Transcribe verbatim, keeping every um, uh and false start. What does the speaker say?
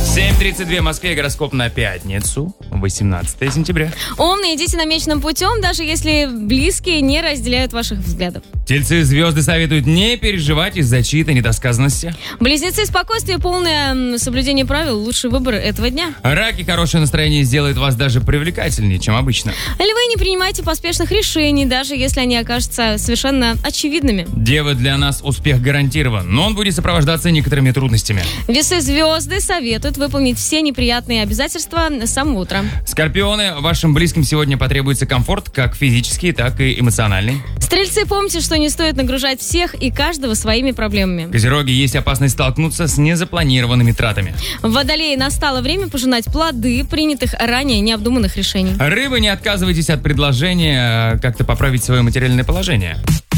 семь тридцать два в Москве, гороскоп на пятницу, восемнадцатое сентября. Умные, идите намеченным путем, даже если близкие не разделяют ваших взглядов. Тельцы, звезды советуют не переживать из-за чьей-то недосказанности. Близнецы, спокойствие, полное соблюдение правил, лучший выбор этого дня. Раки, хорошее настроение сделает вас даже привлекательнее, чем обычно. Львы, не принимайте поспешных решений, даже если они окажутся совершенно очевидными. Девы, для нас успех гарантирован, но он будет сопровождаться некоторыми трудностями. Весы, звезды советуют выполнить все неприятные обязательства с самого утра. Скорпионы, вашим близким сегодня потребуется комфорт, как физический, так и эмоциональный. Стрельцы, помните, что не стоит нагружать всех и каждого своими проблемами. Козероги, есть опасность столкнуться с незапланированными тратами. Водолеи, настало время пожинать плоды принятых ранее необдуманных решений. Рыбы, не отказывайтесь от предложения как-то поправить свое материальное положение.